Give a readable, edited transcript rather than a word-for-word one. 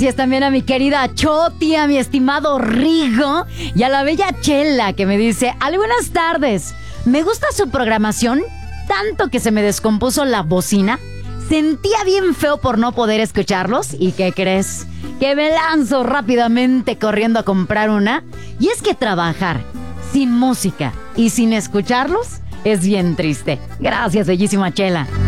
Gracias también a mi querida Choti, a mi estimado Rigo y a la bella Chela que me dice: algunas tardes, me gusta su programación, tanto que se me descompuso la bocina. Sentía bien feo por no poder escucharlos. ¿Y qué crees? Que me lanzo rápidamente corriendo a comprar una. Y es que trabajar sin música y sin escucharlos es bien triste. Gracias, bellísima Chela.